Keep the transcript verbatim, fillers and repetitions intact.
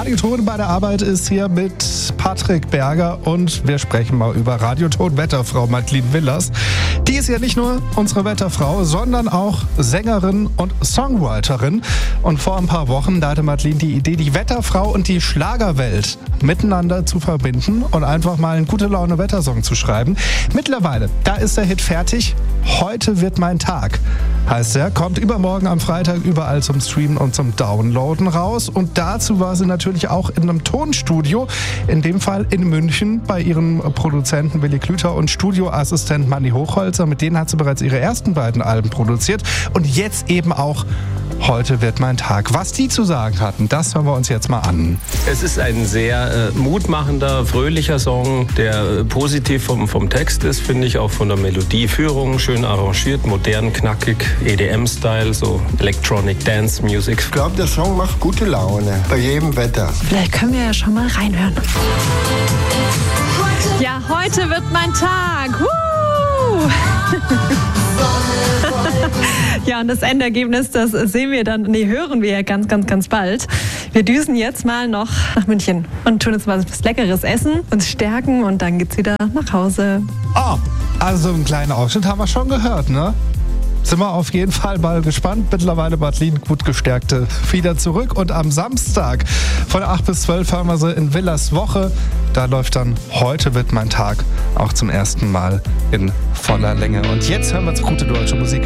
Radioton bei der Arbeit ist hier mit Patrick Berger und wir sprechen mal über Radioton-Wetterfrau Madeleine Willers. Die ist ja nicht nur unsere Wetterfrau, sondern auch Sängerin und Songwriterin. Und vor ein paar Wochen da hatte Madeleine die Idee, die Wetterfrau und die Schlagerwelt miteinander zu verbinden und einfach mal einen Gute-Laune-Wettersong zu schreiben. Mittlerweile, da ist der Hit fertig. Heute wird mein Tag, heißt er. Kommt übermorgen am Freitag überall zum Streamen und zum Downloaden raus. Und dazu war sie natürlich auch in einem Tonstudio, in dem Fall in München, bei ihrem Produzenten Willi Klüter und Studioassistent Manni Hochholzer. Mit denen hat sie bereits ihre ersten beiden Alben produziert. Und jetzt eben auch Heute wird mein Tag. Was die zu sagen hatten, das hören wir uns jetzt mal an. Es ist ein sehr äh, mutmachender, fröhlicher Song, der äh, positiv vom, vom Text ist, finde ich, auch von der Melodieführung. Schön arrangiert, modern, knackig, E D M-Style, so Electronic Dance Music. Ich glaube, der Song macht gute Laune, bei jedem Wetter. Vielleicht können wir ja schon mal reinhören. Ja, heute wird mein Tag. Woo! Ja, und das Endergebnis, das sehen wir dann, nee, hören wir ja ganz, ganz, ganz bald. Wir düsen jetzt mal noch nach München und tun uns mal was Leckeres essen, uns stärken und dann geht's wieder nach Hause. Oh, also einen kleinen Ausschnitt haben wir schon gehört, ne? Sind wir auf jeden Fall mal gespannt. Mittlerweile Madeleine gut gestärkte wieder zurück. Und am Samstag von acht bis zwölf haben wir sie in Willers Woche. Da läuft dann Heute wird mein Tag auch zum ersten Mal in voller Länge. Und jetzt hören wir uns gute deutsche Musik.